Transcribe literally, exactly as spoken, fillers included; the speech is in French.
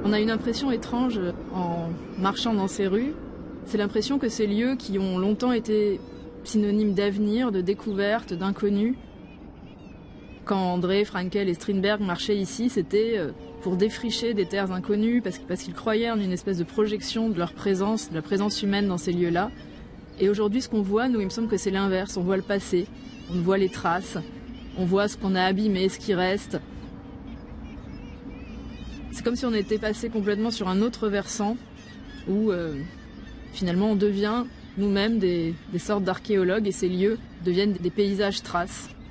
On a une impression étrange en marchant dans ces rues. C'est l'impression que ces lieux qui ont longtemps été synonymes d'avenir, de découverte, d'inconnu. Quand André, Frankel et Strindberg marchaient ici, c'était pour défricher des terres inconnues, parce, parce qu'ils croyaient en une espèce de projection de leur présence, de la présence humaine dans ces lieux-là. Et aujourd'hui, ce qu'on voit, nous, il me semble que c'est l'inverse. On voit le passé, on voit les traces, on voit ce qu'on a abîmé, ce qui reste. C'est comme si on était passé complètement sur un autre versant, où euh, finalement on devient nous-mêmes des, des sortes d'archéologues et ces lieux deviennent des paysages traces.